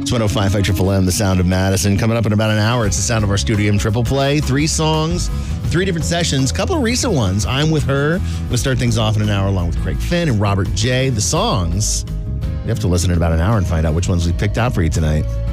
It's 105 Triple M, the sound of Madison. Coming up in about an hour, it's the sound of our Studio M Triple Play. 3 songs, 3 different sessions, a couple of recent ones. I'm with her. We'll start things off in an hour along with Craig Finn and Robert J. The songs, you have to listen in about an hour and find out which ones we picked out for you tonight.